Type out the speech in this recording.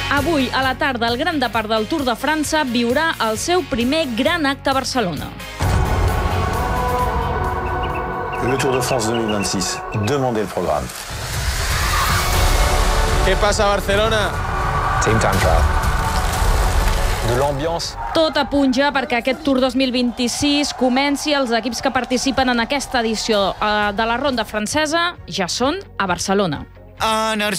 Avui, a la tarda, el Gran Depart del Tour de França viurà el seu primer gran acte a Barcelona. Le Tour de France 2026. Demandez le programme. ¿Qué pasa, Barcelona? Team Time Trial. De l'ambiance. Tot apunta perquè aquest Tour 2026 comenci. Els equips que participen en aquesta edició de la ronda francesa ja són a Barcelona.